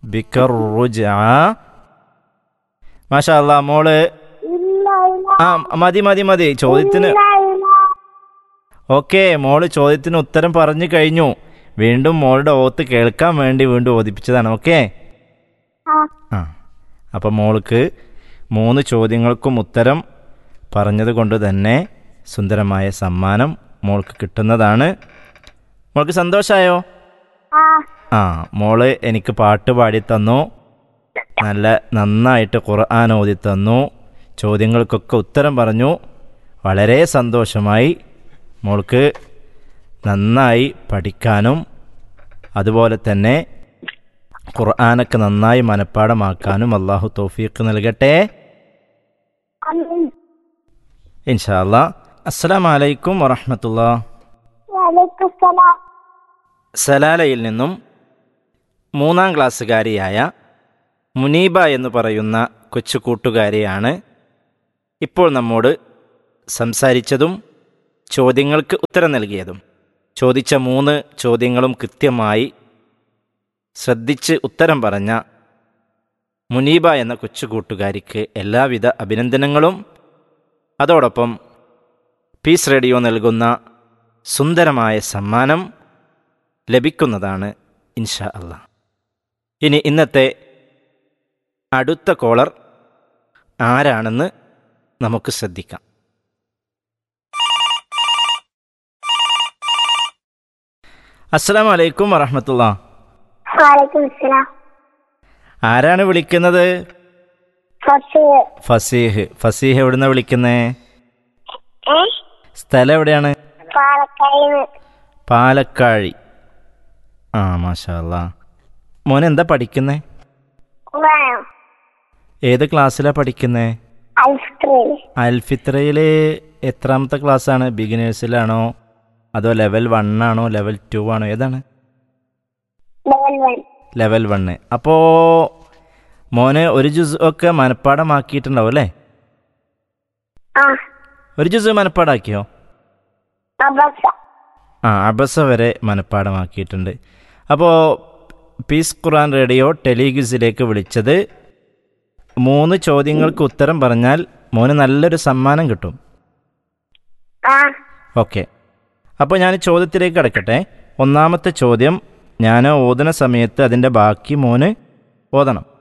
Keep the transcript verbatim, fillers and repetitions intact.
ബിക റുജ്അ. മാഷാ അല്ലാ. മോള് ആ മതി മതി മതി ചോദ്യത്തിന് ഓക്കെ. മോള് ചോദ്യത്തിന് ഉത്തരം പറഞ്ഞു കഴിഞ്ഞു. വീണ്ടും മോളുടെ ഓത്ത് കേൾക്കാൻ വേണ്ടി വീണ്ടും ഓദിപ്പിച്ചതാണ്. ഓക്കെ. ആ അപ്പം മോൾക്ക് മൂന്ന് ചോദ്യങ്ങൾക്കും ഉത്തരം പറഞ്ഞത് കൊണ്ട് തന്നെ സുന്ദരമായ സമ്മാനം മോൾക്ക് കിട്ടുന്നതാണ്. മോൾക്ക് സന്തോഷമായോ? ആ മോള് എനിക്ക് പാട്ട് പാടി തന്നു, നല്ല നന്നായിട്ട് ഖുർആൻ ഓതി തന്നു, ചോദ്യങ്ങൾക്കൊക്കെ ഉത്തരം പറഞ്ഞു. വളരെ സന്തോഷമായി. മോൾക്ക് നന്നായി പഠിക്കാനും അതുപോലെ തന്നെ ഖുർആനൊക്കെ നന്നായി മനഃപ്പാടമാക്കാനും അല്ലാഹു തൗഫീഖ് നൽകട്ടെ. ഇൻഷാ അല്ലാ. അസ്സലാമു അലൈക്കും വറഹ്മത്തുള്ളാഹി. സലാലയിൽ നിന്നും മൂന്നാം ക്ലാസ്സുകാരിയായ മുനീബ എന്ന് പറയുന്ന കൊച്ചു കൂട്ടുകാരിയാണ് ഇപ്പോൾ നമ്മോട് സംസാരിച്ചതും ചോദ്യങ്ങൾക്ക് ഉത്തരം നൽകിയതും. ചോദിച്ച മൂന്ന് ചോദ്യങ്ങളും കൃത്യമായി ശ്രദ്ധിച്ച് ഉത്തരം പറഞ്ഞ മുനീബ എന്ന കൊച്ചു കൂട്ടുകാരിക്ക് എല്ലാവിധ അഭിനന്ദനങ്ങളും. അതോടൊപ്പം പീസ് റേഡിയോ നൽകുന്ന സുന്ദരമായ സമ്മാനം ലഭിക്കുന്നതാണ് ഇൻഷാ അല്ലാ. ഇനി ഇന്നത്തെ അടുത്ത കോളർ ആരാണെന്ന് നമുക്ക് ശ്രദ്ധിക്കാം. അസ്സലാമു അലൈക്കും വറഹ്മത്തുള്ളാഹി. ആരാണ് വിളിക്കുന്നത്? ഫസീഹ്. ഫസീഹ് എവിടുന്ന വിളിക്കുന്നേ? സ്ഥലം എവിടെയാണ്? പാലക്കാഴി. ആ മാഷാ അല്ലാ. മോൻ എന്താ പഠിക്കുന്നേ? ഏത് ക്ലാസ്സിലാ പഠിക്കുന്നേ? അൽഫിത്രയില് എത്രാമത്തെ ക്ലാസ്സാണ്? ബിഗിനേഴ്സിലാണോ അതോ ലെവൽ വൺ ആണോ ലെവൽ ടു ആണോ? ഏതാണ്? Level one. അപ്പോൾ മോന് ഒരു ജുസ് ഒക്കെ മനഃപ്പാടമാക്കിയിട്ടുണ്ടാവും അല്ലേ? ഒരു ജുസ് മനഃപ്പാടാക്കിയോ? ആ അബസ വരെ മനഃപ്പാടമാക്കിയിട്ടുണ്ട്. അപ്പോൾ പീസ് ഖുർആൻ റേഡിയോ ടെലിഗ്യൂസിലേക്ക് വിളിച്ചത് മൂന്ന് ചോദ്യങ്ങൾക്ക് ഉത്തരം പറഞ്ഞാൽ മോന് നല്ലൊരു സമ്മാനം കിട്ടും. ഓക്കെ. അപ്പോൾ ഞാൻ ചോദ്യത്തിലേക്ക് കടക്കട്ടെ. ഒന്നാമത്തെ ചോദ്യം ഞാൻ ഓതുന്ന സമയത്ത് അതിൻ്റെ ബാക്കി മോന് ഓതണം.